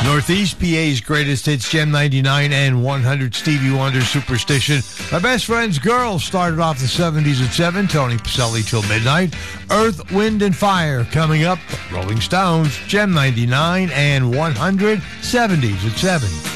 Northeast PA's greatest hits, Gem 99 and 100, Stevie Wonder, Superstition. My Best Friend's Girl started off the 70s at 7, Tony Pacelli till midnight. Earth, Wind, and Fire coming up, Rolling Stones, Gem 99 and 100, 70s at 7.